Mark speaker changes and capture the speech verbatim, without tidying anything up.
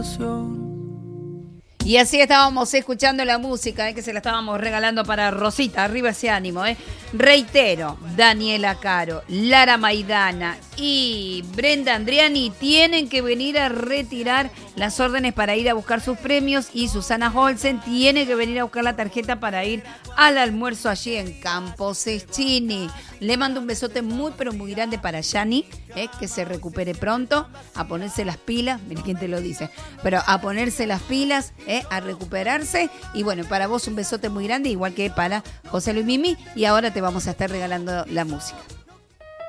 Speaker 1: Y así estábamos escuchando la música, eh, que se la estábamos regalando para Rosita. Arriba ese ánimo, eh. Reitero, Daniela Caro, Lara Maidana y Brenda Andriani tienen que venir a retirar las órdenes para ir a buscar sus premios, y Susana Olsen tiene que venir a buscar la tarjeta para ir al almuerzo allí en Campos Eschini. Le mando un besote muy pero muy grande para Yani, eh, que se recupere pronto, a ponerse las pilas, mira quién te lo dice, pero a ponerse las pilas, eh, a recuperarse. Y bueno, para vos un besote muy grande, igual que para José Luis Mimi, y ahora te vamos a estar regalando la música.